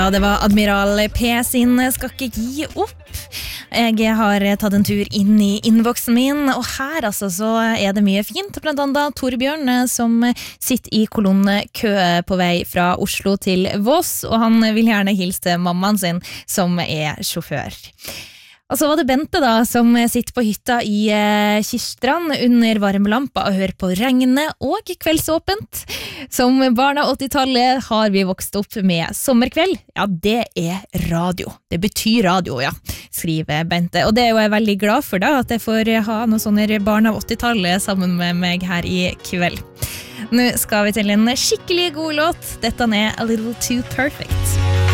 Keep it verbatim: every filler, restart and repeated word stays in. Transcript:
Ja, det var Admiral P sin Skal ikke gi opp. Jeg har tatt en tur inn i innboksen min, og her altså så er det mye fint. Blant annet Torbjørn som sitter i kolonnekø på vei fra Oslo til Voss, og han vil gjerne hilse til mammaen sin som er sjåfør. Og så var det Bente da, som sitter på hytta i eh, Kirstrand under varmelampa og hører på regnet og kveldsåpent. Som barn av åttitallet har vi vokst opp med sommerkveld. Ja, det er radio. Det betyr radio, ja, skriver Bente. Og det er jo jeg veldig glad for da, at jeg får ha noen sånne barn av åttitallet sammen med meg her i kveld. Nå skal vi til en skikkelig god låt. Dette er A Little Too Perfect.